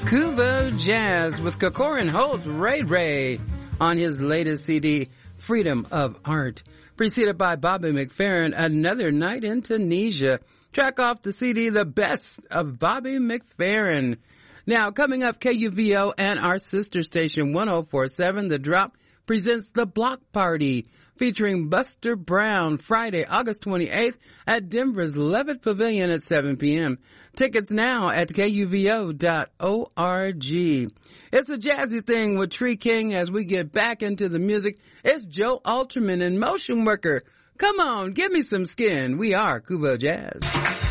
Kubo Jazz with Kokorin Holt Ray Ray on his latest CD, Freedom of Art. Preceded by Bobby McFerrin, Another Night in Tunisia. Track off the CD, The Best of Bobby McFerrin. Now, coming up, KUVO and our sister station 1047, The Drop, presents The Block Party, featuring Buster Brown, Friday, August 28th at Denver's Levitt Pavilion at 7 p.m. Tickets now at KUVO.org. It's a jazzy thing with Tree King as we get back into the music. It's Joe Alterman and Motion Worker. Come on, give me some skin. We are Kubo Jazz.